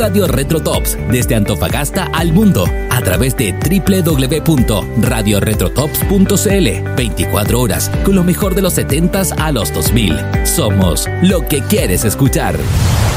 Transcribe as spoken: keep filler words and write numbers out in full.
Radio Retro Tops desde Antofagasta al mundo a través de doble u doble u doble u punto radio retrotops punto c l. veinticuatro horas con lo mejor de los setentas a los dos mil. Somos lo que quieres escuchar.